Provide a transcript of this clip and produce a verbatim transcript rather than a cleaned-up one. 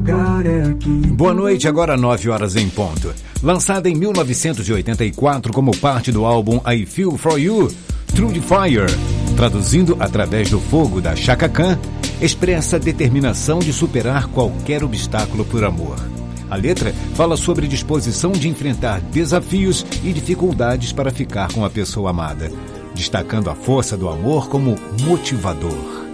lugar é aqui. Boa noite, agora nove horas em ponto. Lançada em mil novecentos e oitenta e quatro como parte do álbum I Feel For You, Through the Fire, traduzindo através do fogo da Chaka Khan, expressa a determinação de superar qualquer obstáculo por amor. A letra fala sobre disposição de enfrentar desafios e dificuldades para ficar com a pessoa amada, destacando a força do amor como motivador.